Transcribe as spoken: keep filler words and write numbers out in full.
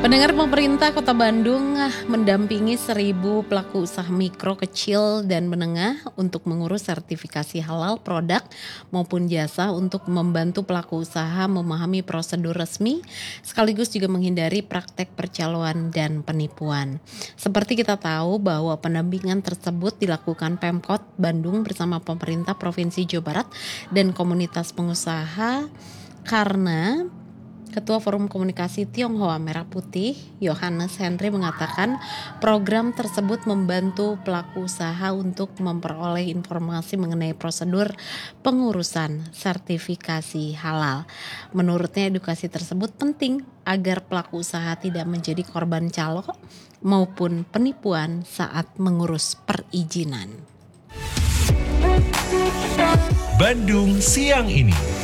Pendengar, pemerintah Kota Bandung mendampingi seribu pelaku usaha mikro, kecil, dan menengah untuk mengurus sertifikasi halal produk maupun jasa untuk membantu pelaku usaha memahami prosedur resmi sekaligus juga menghindari praktek percaloan dan penipuan. Seperti kita tahu bahwa pendampingan tersebut dilakukan Pemkot Bandung bersama pemerintah Provinsi Jawa Barat dan komunitas pengusaha karena Ketua Forum Komunikasi Tionghoa Merah Putih, Yohanes Henry, mengatakan program tersebut membantu pelaku usaha untuk memperoleh informasi mengenai prosedur pengurusan sertifikasi halal. Menurutnya edukasi tersebut penting agar pelaku usaha tidak menjadi korban calo maupun penipuan saat mengurus perizinan. Bandung Siang Ini.